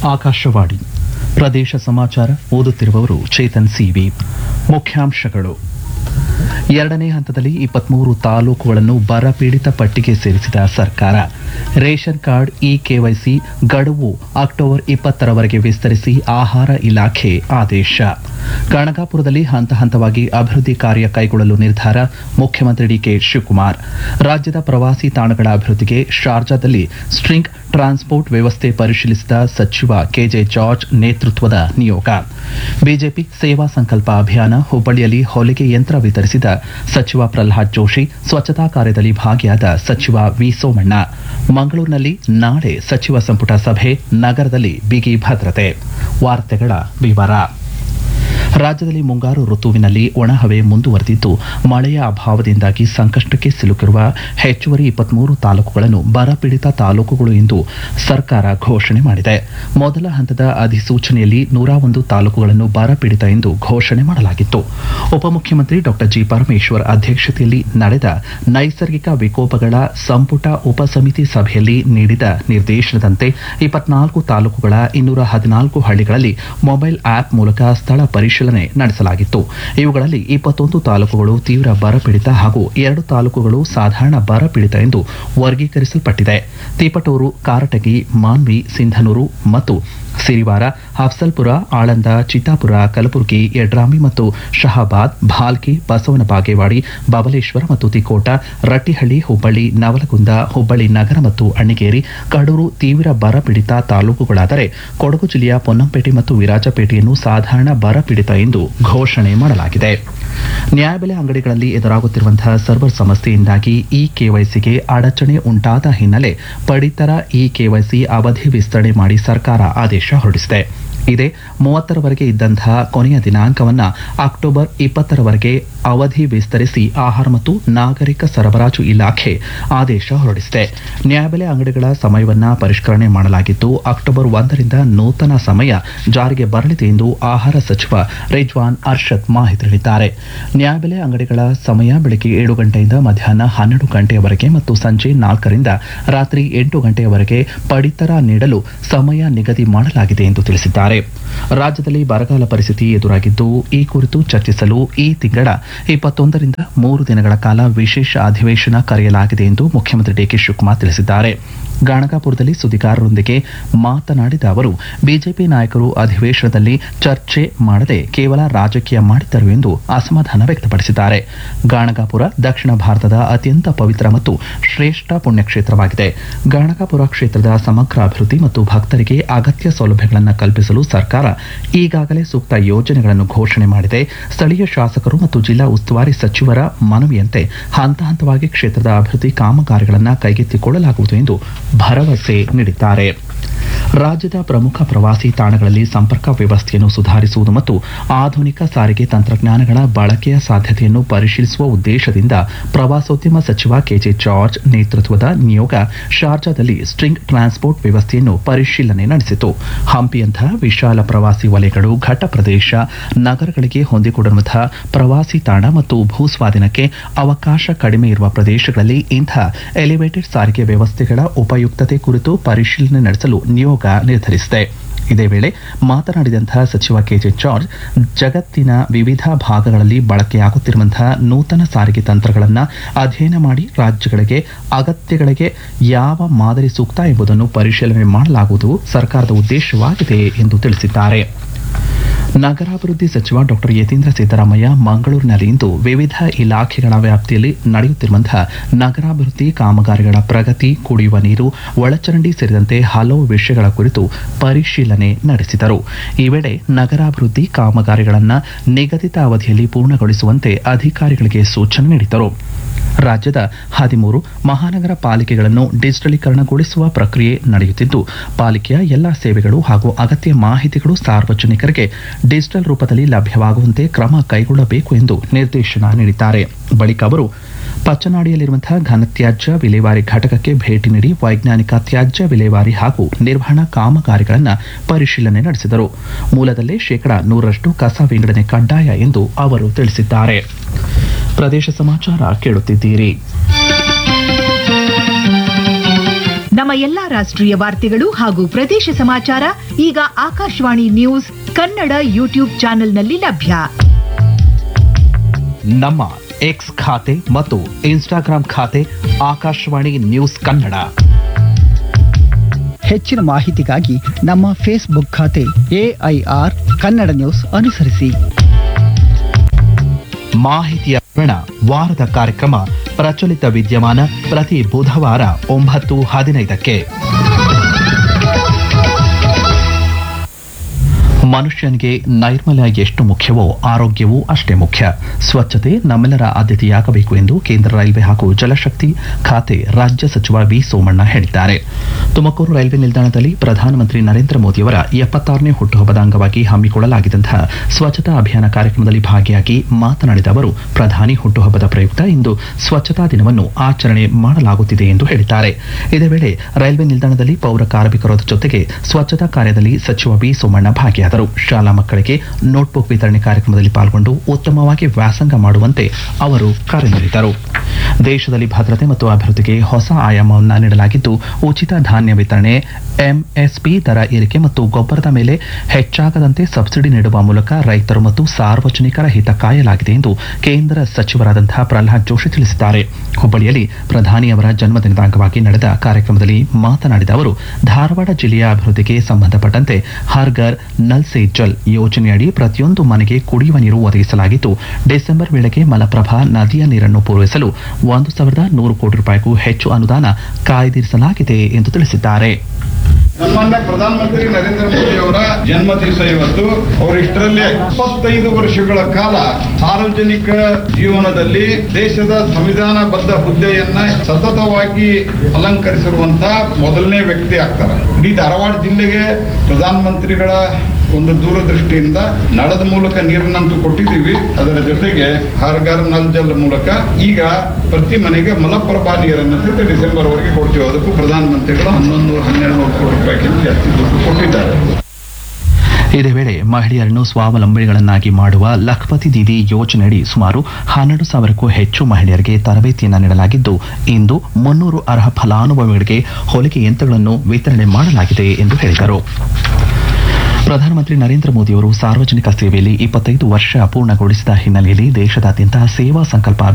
ಆಕಾಶವಾಣಿ ಪ್ರದೇಶ ಸಮಾಚಾರ ಓದುತ್ತಿರುವವರು ಚೇತನ್ ಸಿವಿ. ಮುಖ್ಯಾಂಶಗಳು. ಎರಡನೇ ಹಂತದಲ್ಲಿ 23 ತಾಲೂಕುಗಳನ್ನು ಬರಪೀಡಿತ ಪಟ್ಟಿಗೆ ಸೇರಿಸಿದ ಸರ್ಕಾರ. ರೇಷನ್ ಕಾರ್ಡ್ ಇಕೆವೈಸಿ ಗಡುವು ಅಕ್ಟೋಬರ್ 20ರವರೆಗೆ ವಿಸ್ತರಿಸಿ ಆಹಾರ ಇಲಾಖೆ ಆದೇಶ. ಗಣಗಾಪುರದಲ್ಲಿ ಹಂತ ಹಂತವಾಗಿ ಅಭಿವೃದ್ಧಿ ಕಾರ್ಯ ಕೈಗೊಳ್ಳಲು ನಿರ್ಧಾರ. ಮುಖ್ಯಮಂತ್ರಿ ಡಿಕೆ ಶಿವಕುಮಾರ್. ರಾಜ್ಯದ ಪ್ರವಾಸಿ ತಾಣಗಳ ಅಭಿವೃದ್ಧಿಗೆ ಶಾರ್ಜಾದಲ್ಲಿ ಸ್ಟ್ರಿಂಗ್ ಟ್ರಾನ್ಸ್ಪೋರ್ಟ್ ವ್ಯವಸ್ಥೆ ಪರಿಶೀಲಿಸಿದ ಸಚಿವ ಕೆಜೆ ಜಾರ್ಜ್ ನೇತೃತ್ವದ ನಿಯೋಗ. ಬಿಜೆಪಿ ಸೇವಾ ಸಂಕಲ್ಪ ಅಭಿಯಾನ. ಹುಬ್ಬಳ್ಳಿಯಲ್ಲಿ ಹೊಲಿಗೆ ಯಂತ್ರ ವಿತರಿಸಿದ ಸಚಿವ ಪ್ರಹ್ಲಾದ್ ಜೋಶಿ. ಸ್ವಚ್ಛತಾ ಕಾರ್ಯದಲ್ಲಿ ಭಾಗಿಯಾದ ಸಚಿವ ವಿ ಸೋಮಣ್ಣ. ಮಂಗಳೂರಿನಲ್ಲಿ ನಾಳೆ ಸಚಿವ ಸಂಪುಟ ಸಭೆ. ನಗರದಲ್ಲಿ ಬಿಗಿ ಭದ್ರತೆ. ವಾರ್ತೆಗಳ ವಿವರ. ರಾಜ್ಯದಲ್ಲಿ ಮುಂಗಾರು ಋತುವಿನಲ್ಲಿ ಒಣಹವೆ ಮುಂದುವರೆದಿದ್ದು, ಮಳೆಯ ಅಭಾವದಿಂದಾಗಿ ಸಂಕಷ್ಟಕ್ಕೆ ಸಿಲುಕಿರುವ ಹೆಚ್ಚುವರಿ 23 ತಾಲೂಕುಗಳನ್ನು ಬರಪೀಡಿತ ತಾಲೂಕುಗಳು ಎಂದು ಸರ್ಕಾರ ಘೋಷಣೆ ಮಾಡಿದೆ. ಮೊದಲ ಹಂತದ ಅಧಿಸೂಚನೆಯಲ್ಲಿ 101 ತಾಲೂಕುಗಳನ್ನು ಬರಪೀಡಿತ ಎಂದು ಘೋಷಣೆ ಮಾಡಲಾಗಿತ್ತು. ಉಪಮುಖ್ಯಮಂತ್ರಿ ಡಾ ಜಿ ಪರಮೇಶ್ವರ್ ಅಧ್ಯಕ್ಷತೆಯಲ್ಲಿ ನಡೆದ ನೈಸರ್ಗಿಕ ವಿಕೋಪಗಳ ಸಂಪುಟ ಉಪಸಮಿತಿ ಸಭೆಯಲ್ಲಿ ನೀಡಿದ ನಿರ್ದೇಶನದಂತೆ 24 ತಾಲೂಕುಗಳ 214 ಹಳ್ಳಿಗಳಲ್ಲಿ ಮೊಬೈಲ್ ಆಪ್ ಮೂಲಕ ಸ್ಥಳ ಪರಿಶೀಲನೆ ನಡೆಸಲಾಗಿತ್ತು. ಇವುಗಳಲ್ಲಿ 21 ತಾಲೂಕುಗಳು ತೀವ್ರ ಬರಪೀಡಿತ ಹಾಗೂ 2 ತಾಲೂಕುಗಳು ಸಾಧಾರಣ ಬರಪೀಡಿತ ಎಂದು ವರ್ಗೀಕರಿಸಲ್ಪಟ್ಟಿದೆ. ತಿಪಟೂರು, ಕಾರಟಗಿ, ಮಾನ್ವಿ, ಸಿಂಧನೂರು ಮತ್ತು ಸಿರಿವಾರ, ಅಫ್ಜಲ್ಪುರ, ಆಳಂದ, ಚಿತ್ತಾಪುರ, ಕಲಬುರಗಿ, ಯಡ್ರಾಮಿ ಮತ್ತು ಶಹಾಬಾದ್, ಭಾಲ್ಕಿ, ಬಸವನ ಬಾಗೇವಾಡಿ, ಬಬಲೇಶ್ವರ ಮತ್ತು ತಿಕೋಟ, ರಟ್ಟಿಹಳ್ಳಿ, ಹುಬ್ಬಳ್ಳಿ, ನವಲಗುಂದ, ಹುಬ್ಬಳ್ಳಿ ನಗರ ಮತ್ತು ಅಣ್ಣಿಗೇರಿ, ಕಡೂರು ತೀವ್ರ ಬರಪೀಡಿತ ತಾಲೂಕುಗಳಾದರೆ ಕೊಡಗು ಜಿಲ್ಲೆಯ ಪೊನ್ನಂಪೇಟೆ ಮತ್ತು ವಿರಾಜಪೇಟೆಯನ್ನು ಸಾಧಾರಣ ಬರಪೀಡಿತ ಎಂದು ಘೋಷಣೆ ಮಾಡಲಾಗಿದೆ. ನ್ಯಾಯಬೆಲೆ ಅಂಗಡಿಗಳಲ್ಲಿ ಎದುರಾಗುತ್ತಿರುವಂತಹ ಸರ್ವರ್ ಸಮಸ್ಯೆಯಿಂದಾಗಿ ಇ ಕೆವೈಸಿಗೆ ಅಡಚಣೆ ಉಂಟಾದ ಹಿನ್ನೆಲೆ ಪಡಿತರ ಇ ಕೆವೈಸಿ ಅವಧಿ ವಿಸ್ತರಣೆ ಮಾಡಿ ಸರ್ಕಾರ ಆದೇಶ ಹೊರಡಿಸಿದೆ. ಇದೇ 30ರವರೆಗೆ ಇದ್ದಂತಹ ಕೊನೆಯ ದಿನಾಂಕವನ್ನು ಅಕ್ಟೋಬರ್ 20ರವರೆಗೆ ಅವಧಿ ವಿಸ್ತರಿಸಿ ಆಹಾರ ಮತ್ತು ನಾಗರಿಕ ಸರಬರಾಜು ಇಲಾಖೆ ಆದೇಶ ಹೊರಡಿಸಿದೆ. ನ್ಯಾಯಬೆಲೆ ಅಂಗಡಿಗಳ ಸಮಯವನ್ನು ಪರಿಷ್ಕರಣೆ ಮಾಡಲಾಗಿದ್ದು, ಅಕ್ಟೋಬರ್ 1ರಿಂದ ನೂತನ ಸಮಯ ಜಾರಿಗೆ ಬರಲಿದೆ ಎಂದು ಆಹಾರ ಸಚಿವ ರಿಜ್ವಾನ್ ಅರ್ಷದ್ ಮಾಹಿತಿ ನೀಡಿದ್ದಾರೆ. ನ್ಯಾಯಬೆಲೆ ಅಂಗಡಿಗಳ ಸಮಯ ಬೆಳಗ್ಗೆ 7 ಗಂಟೆಯಿಂದ ಮಧ್ಯಾಹ್ನ 12 ಗಂಟೆಯವರೆಗೆ ಮತ್ತು ಸಂಜೆ 4ರಿಂದ ರಾತ್ರಿ 8 ಗಂಟೆಯವರೆಗೆ ಪಡಿತರ ನೀಡಲು ಸಮಯ ನಿಗದಿ ಮಾಡಲಾಗಿದೆ ಎಂದು ತಿಳಿಸಿದ್ದಾರೆ. ರಾಜ್ಯದಲ್ಲಿ ಬರಗಾಲ ಪರಿಸ್ಥಿತಿ ಎದುರಾಗಿದ್ದು, ಈ ಕುರಿತು ಚರ್ಚಿಸಲು ಈ ತಿಂಗಳ 21ರಿಂದ 3 ದಿನಗಳ ಕಾಲ ವಿಶೇಷ ಅಧಿವೇಶನ ಕರೆಯಲಾಗಿದೆ ಎಂದು ಮುಖ್ಯಮಂತ್ರಿ ಡಿಕೆ ಶಿವಕುಮಾರ್ ತಿಳಿಸಿದ್ದಾರೆ. ಗಣಗಾಪುರದಲ್ಲಿ ಸುದ್ದಿಗಾರರೊಂದಿಗೆ ಮಾತನಾಡಿದ ಅವರು, ಬಿಜೆಪಿ ನಾಯಕರು ಅಧಿವೇಶನದಲ್ಲಿ ಚರ್ಚೆ ಮಾಡದೆ ಕೇವಲ ರಾಜಕೀಯ ಮಾಡಿದ್ದರು ಎಂದು ಅಸಮಾಧಾನ ವ್ಯಕ್ತಪಡಿಸಿದ್ದಾರೆ. ಗಾಣಗಾಪುರ ದಕ್ಷಿಣ ಭಾರತದ ಅತ್ಯಂತ ಪವಿತ್ರ ಮತ್ತು ಶ್ರೇಷ್ಠ ಪುಣ್ಯಕ್ಷೇತ್ರವಾಗಿದೆ. ಗಾಣಗಾಪುರ ಕ್ಷೇತ್ರದ ಸಮಗ್ರ ಅಭಿವೃದ್ಧಿ ಮತ್ತು ಭಕ್ತರಿಗೆ ಅಗತ್ಯ ಸೌಲಭ್ಯಗಳನ್ನು ಕಲ್ಪಿಸಲು ಸರ್ಕಾರ ಈಗಾಗಲೇ ಸೂಕ್ತ ಯೋಜನೆಗಳನ್ನು ಘೋಷಣೆ ಮಾಡಿದೆ. ಸ್ಥಳೀಯ ಶಾಸಕರು ಮತ್ತು ಜಿಲ್ಲಾ ಉಸ್ತುವಾರಿ ಸಚಿವರ ಮನವಿಯಂತೆ ಹಂತ ಹಂತವಾಗಿ ಕ್ಷೇತ್ರದ ಅಭಿವೃದ್ಧಿ ಕಾಮಗಾರಿಗಳನ್ನು ಕೈಗೆತ್ತಿಕೊಳ್ಳಲಾಗುವುದು ಎಂದು ಭರವಸೆ ನೀಡಿದ್ದಾರೆ. ರಾಜ್ಯದ ಪ್ರಮುಖ ಪ್ರವಾಸಿ ತಾಣಗಳಲ್ಲಿ ಸಂಪರ್ಕ ವ್ಯವಸ್ಥೆಯನ್ನು ಸುಧಾರಿಸುವುದು ಮತ್ತು ಆಧುನಿಕ ಸಾರಿಗೆ ತಂತ್ರಜ್ಞಾನಗಳ ಬಳಕೆಯ ಸಾಧ್ಯತೆಯನ್ನು ಪರಿಶೀಲಿಸುವ ಉದ್ದೇಶದಿಂದ ಪ್ರವಾಸೋದ್ಯಮ ಸಚಿವ ಕೆಜೆ ಜಾರ್ಜ್ ನೇತೃತ್ವದ ನಿಯೋಗ ಶಾರ್ಜಾದಲ್ಲಿ ಸ್ಟ್ರಿಂಗ್ ಟ್ರಾನ್ಸ್ಪೋರ್ಟ್ ವ್ಯವಸ್ಥೆಯನ್ನು ಪರಿಶೀಲನೆ ನಡೆಸಿತು. ಹಂಪಿಯಂತಹ ವಿಶಾಲ ಪ್ರವಾಸಿ ವಲಯಗಳು, ಘಟ್ಟ ಪ್ರದೇಶ, ನಗರಗಳಿಗೆ ಹೊಂದಿಕೊಂಡಿರುವಂತಹ ಪ್ರವಾಸಿ ತಾಣ ಮತ್ತು ಭೂಸ್ವಾಧೀನಕ್ಕೆ ಅವಕಾಶ ಕಡಿಮೆ ಇರುವ ಪ್ರದೇಶಗಳಲ್ಲಿ ಇಂಥ ಎಲಿವೇಟೆಡ್ ಸಾರಿಗೆ ವ್ಯವಸ್ಥೆಗಳ ಉಪಯುಕ್ತತೆ ಕುರಿತು ಪರಿಶೀಲನೆ ನಡೆಸಲು ನಿಯೋಗ ನಿರ್ಧರಿಸಿದೆ. ಇದೇ ವೇಳೆ ಮಾತನಾಡಿದಂತಹ ಸಚಿವ ಕೆಜೆ ಜಾರ್ಜ್, ಜಗತ್ತಿನ ವಿವಿಧ ಭಾಗಗಳಲ್ಲಿ ಬಳಕೆಯಾಗುತ್ತಿರುವಂತಹ ನೂತನ ಸಾರಿಗೆ ತಂತ್ರಗಳನ್ನು ಅಧ್ಯಯನ ಮಾಡಿ ರಾಜ್ಯಗಳಿಗೆ ಅಗತ್ಯಗಳಿಗೆ ಯಾವ ಮಾದರಿ ಸೂಕ್ತ ಎಂಬುದನ್ನು ಪರಿಶೀಲನೆ ಮಾಡಲಾಗುವುದು ಸರ್ಕಾರದ ಉದ್ದೇಶವಾಗಿದೆ ಎಂದು ತಿಳಿಸಿದ್ದಾರೆ. ನಗರಾಭಿವೃದ್ಧಿ ಸಚಿವ ಡಾ ಯತೀಂದ್ರ ಸಿದ್ದರಾಮಯ್ಯ ಮಂಗಳೂರಿನಲ್ಲಿಂದು ವಿವಿಧ ಇಲಾಖೆಗಳ ವ್ಯಾಪ್ತಿಯಲ್ಲಿ ನಡೆಯುತ್ತಿರುವಂತಹ ನಗರಾಭಿವೃದ್ಧಿ ಕಾಮಗಾರಿಗಳ ಪ್ರಗತಿ, ಕುಡಿಯುವ ನೀರು, ಒಳಚರಂಡಿ ಸೇರಿದಂತೆ ಹಲವು ವಿಷಯಗಳ ಕುರಿತು ಪರಿಶೀಲನೆ ನಡೆಸಿದರು. ಈ ವೇಳೆ ನಗರಾಭಿವೃದ್ಧಿ ಕಾಮಗಾರಿಗಳನ್ನು ನಿಗದಿತ ಅವಧಿಯಲ್ಲಿ ಪೂರ್ಣಗೊಳಿಸುವಂತೆ ಅಧಿಕಾರಿಗಳಿಗೆ ಸೂಚನೆ ನೀಡಿದರು. ರಾಜ್ಯದ 13 ಮಹಾನಗರ ಪಾಲಿಕೆಗಳನ್ನು ಡಿಜಿಟಲೀಕರಣಗೊಳಿಸುವ ಪ್ರಕ್ರಿಯೆ ನಡೆಯುತ್ತಿದ್ದು, ಪಾಲಿಕೆಯ ಎಲ್ಲಾ ಸೇವೆಗಳು ಹಾಗೂ ಅಗತ್ಯ ಮಾಹಿತಿಗಳು ಸಾರ್ವಜನಿಕರಿಗೆ ಡಿಜಿಟಲ್ ರೂಪದಲ್ಲಿ ಲಭ್ಯವಾಗುವಂತೆ ಕ್ರಮ ಕೈಗೊಳ್ಳಬೇಕು ಎಂದು ನಿರ್ದೇಶನ ನೀಡಿದ್ದಾರೆ. ಬಳಿಕ ಅವರು ಪಚ್ಚನಾಡಿಯಲ್ಲಿರುವಂತಹ ಘನತ್ಯಾಜ್ಯ ವಿಲೇವಾರಿ ಘಟಕಕ್ಕೆ ಭೇಟಿ ನೀಡಿ ವೈಜ್ಞಾನಿಕ ತ್ಯಾಜ್ಯ ವಿಲೇವಾರಿ ಹಾಗೂ ನಿರ್ವಹಣಾ ಕಾಮಗಾರಿಗಳನ್ನು ಪರಿಶೀಲನೆ ನಡೆಸಿದರು. ಮೂಲದಲ್ಲೇ 100% ಕಸ ವಿಂಗಡಣೆ ಕಡ್ಡಾಯ ಎಂದು ಅವರು ತಿಳಿಸಿದ್ದಾರೆ. ಪ್ರದೇಶ ಸಮಾಚಾರ ಕೇಳುತ್ತಿದ್ದೀರಿ. ನಮ್ಮ ನಮ್ಮ ಎಲ್ಲಾ ರಾಷ್ಟ್ರೀಯ ವಾರ್ತೆಗಳು ಹಾಗೂ ಪ್ರದೇಶ ಸಮಾಚಾರ ಈಗ ಆಕಾಶವಾಣಿ ನ್ಯೂಸ್ ಕನ್ನಡ ಯೂಟ್ಯೂಬ್ ಚಾನೆಲ್ನಲ್ಲಿ ಲಭ್ಯ. ನಮ್ಮ ಎಕ್ಸ್ ಖಾತೆ ಮತ್ತು ಇನ್ಸ್ಟಾಗ್ರಾಂ ಖಾತೆ ಆಕಾಶವಾಣಿ ನ್ಯೂಸ್ ಕನ್ನಡ. ಹೆಚ್ಚಿನ ಮಾಹಿತಿಗಾಗಿ ನಮ್ಮ ಫೇಸ್ಬುಕ್ ಖಾತೆ AIR ಕನ್ನಡ ನ್ಯೂಸ್ ಅನುಸರಿಸಿ. ಮಾಹಿತಿಯ ವಾರದ ಕಾರ್ಯಕ್ರಮ ಪ್ರಚಲಿತ ವಿದ್ಯಮಾನ ಪ್ರತಿ ಬುಧವಾರ 9:15ಕ್ಕೆ. ಮನುಷ್ಯನಿಗೆ ನೈರ್ಮಲ್ಯ ಎಷ್ಟು ಮುಖ್ಯವೋ ಆರೋಗ್ಯವೂ ಅಷ್ಟೇ ಮುಖ್ಯ. ಸ್ವಚ್ಛತೆ ನಮ್ಮೆಲ್ಲರ ಆದ್ಯತೆಯಾಗಬೇಕು ಎಂದು ಕೇಂದ್ರ ರೈಲ್ವೆ ಹಾಗೂ ಜಲಶಕ್ತಿ ಖಾತೆ ರಾಜ್ಯ ಸಚಿವ ವಿ ಸೋಮಣ್ಣ ಹೇಳಿದ್ದಾರೆ. ತುಮಕೂರು ರೈಲ್ವೆ ನಿಲ್ದಾಣದಲ್ಲಿ ಪ್ರಧಾನಮಂತ್ರಿ ನರೇಂದ್ರ ಮೋದಿಯವರ 76ನೇ ಹುಟ್ಟುಹಬ್ಬದ ಅಂಗವಾಗಿ ಹಮ್ಮಿಕೊಳ್ಳಲಾಗಿದ್ದಂತಹ ಸ್ವಚ್ಛತಾ ಅಭಿಯಾನ ಕಾರ್ಯಕ್ರಮದಲ್ಲಿ ಭಾಗಿಯಾಗಿ ಮಾತನಾಡಿದ ಅವರು, ಪ್ರಧಾನಿ ಹುಟ್ಟುಹಬ್ಬದ ಪ್ರಯುಕ್ತ ಇಂದು ಸ್ವಚ್ಛತಾ ದಿನವನ್ನು ಆಚರಣೆ ಮಾಡಲಾಗುತ್ತಿದೆ ಎಂದು ಹೇಳಿದ್ದಾರೆ. ಇದೇ ವೇಳೆ ರೈಲ್ವೆ ನಿಲ್ದಾಣದಲ್ಲಿ ಪೌರ ಕಾರ್ಮಿಕರ ಜೊತೆಗೆ ಸ್ವಚ್ಛತಾ ಕಾರ್ಯದಲ್ಲಿ ಸಚಿವ ವಿ ಸೋಮಣ್ಣ ಭಾಗಿಯಾದರು. ಶಾಲಾ ಮಕ್ಕಳಿಗೆ ನೋಟ್ಬುಕ್ ವಿತರಣೆ ಕಾರ್ಯಕ್ರಮದಲ್ಲಿ ಪಾಲ್ಗೊಂಡು ಉತ್ತಮವಾಗಿ ವ್ಯಾಸಂಗ ಮಾಡುವಂತೆ ಅವರು ಕರೆ ನೀಡಿದರು. ದೇಶದಲ್ಲಿ ಭದ್ರತೆ ಮತ್ತು ಅಭಿವೃದ್ಧಿಗೆ ಹೊಸ ಆಯಾಮವನ್ನು ನೀಡಲಾಗಿದ್ದು, ಉಚಿತ ಧಾನ್ಯ ವಿತರಣೆ, MSP ದರ ಏರಿಕೆ ಮತ್ತು ಗೊಬ್ಬರದ ಮೇಲೆ ಹೆಚ್ಚಾಗದಂತೆ ಸಬ್ಸಿಡಿ ನೀಡುವ ಮೂಲಕ ರೈತರು ಮತ್ತು ಸಾರ್ವಜನಿಕರ ಹಿತ ಕಾಯಲಾಗಿದೆ ಎಂದು ಕೇಂದ್ರ ಸಚಿವರಾದಂತಹ ಪ್ರಹ್ಲಾದ್ ಜೋಶಿ ತಿಳಿಸಿದ್ದಾರೆ. ಹುಬ್ಬಳ್ಳಿಯಲ್ಲಿ ಪ್ರಧಾನಿಯವರ ಜನ್ಮದಿನದ ಅಂಗವಾಗಿ ನಡೆದ ಕಾರ್ಯಕ್ರಮದಲ್ಲಿ ಮಾತನಾಡಿದ ಅವರು, ಧಾರವಾಡ ಜಿಲ್ಲೆಯ ಅಭಿವೃದ್ಧಿಗೆ ಸಂಬಂಧಪಟ್ಟಂತೆ ಹರ್ ಘರ್ ನಲ್ ಸೇ ಜಲ್ ಯೋಜನೆಯಡಿ ಪ್ರತಿಯೊಂದು ಮನೆಗೆ ಕುಡಿಯುವ ನೀರು ಒದಗಿಸಲಾಗಿದ್ದು, ಡಿಸೆಂಬರ್ ವೇಳೆಗೆ ಮಲಪ್ರಭಾ ನದಿಯ ನೀರನ್ನು ಪೂರೈಸಲು 1,100 ಕೋಟಿ ರೂಪಾಯಿಗೂ ಹೆಚ್ಚು ಅನುದಾನ ಕಾಯ್ದಿರಿಸಲಾಗಿದೆ ಎಂದು ತಿಳಿಸಿದ್ದಾರೆ. ಸನ್ಮಾನ್ಯ ಪ್ರಧಾನಮಂತ್ರಿ ನರೇಂದ್ರ ಮೋದಿ ಅವರ ಜನ್ಮ ದಿವಸ ಇವತ್ತು. ಅವರು ಇಷ್ಟರಲ್ಲೇ 25 ವರ್ಷಗಳ ಕಾಲ ಸಾರ್ವಜನಿಕ ಜೀವನದಲ್ಲಿ ದೇಶದ ಸಂವಿಧಾನಬದ್ಧ ಹುದ್ದೆಯನ್ನ ಸತತವಾಗಿ ಅಲಂಕರಿಸಿರುವಂತಹ ಮೊದಲನೇ ವ್ಯಕ್ತಿ ಆಗ್ತಾರೆ. ಇಡೀ ಧಾರವಾಡ ಜಿಲ್ಲೆಗೆ ಪ್ರಧಾನಮಂತ್ರಿಗಳ ಒಂದು ದೂರದೃಷ್ಟಿಯಿಂದ ನಳದ ಮೂಲಕ ನೀರನ್ನಂತೂ ಕೊಟ್ಟಿದ್ದೀವಿ. ಅದರ ಜೊತೆಗೆ ಹರ್ ಘರ್ ನಲ್ ಜಲ್ ಮೂಲಕ ಈಗ ಪ್ರತಿ ಮನೆಗೆ ಮಲಪ್ರಭಾ ನೀರನ್ನು ಡಿಸೆಂಬರ್ ವರೆಗೆ ಕೊಡ್ತೀವಿ. ಅದಕ್ಕೂ ಪ್ರಧಾನಮಂತ್ರಿಗಳು 1,100-1,200 ಕೋಟಿ ರೂಪಾಯಿಗಿಂತ ಜಾಸ್ತಿ ದುಡ್ಡು ಕೊಟ್ಟಿದ್ದಾರೆ. ಇದೇ ವೇಳೆ ಮಹಿಳೆಯರನ್ನು ಸ್ವಾವಲಂಬಿಗಳನ್ನಾಗಿ ಮಾಡುವ ಲಖಪತಿ ದೀದಿ ಯೋಜನೆಯಡಿ ಸುಮಾರು 12,000ಕ್ಕೂ ಹೆಚ್ಚು ಮಹಿಳೆಯರಿಗೆ ತರಬೇತಿಯನ್ನು ನೀಡಲಾಗಿದ್ದು, ಇಂದು 300 ಅರ್ಹ ಫಲಾನುಭವಿಗಳಿಗೆ ಹೊಲಿಗೆ ಯಂತ್ರಗಳನ್ನು ವಿತರಣೆ ಮಾಡಲಾಗಿದೆ ಎಂದು ಹೇಳಿದರು. ಪ್ರಧಾನಮಂತ್ರಿ ನರೇಂದ್ರ ಮೋದಿಯವರು ಸಾರ್ವಜನಿಕ ಸೇವೆಯಲ್ಲಿ 25 ವರ್ಷ ಪೂರ್ಣಗೊಳಿಸಿದ ಹಿನ್ನೆಲೆಯಲ್ಲಿ ದೇಶದಾದ್ಯಂತ ಸೇವಾ ಸಂಕಲ್ಪ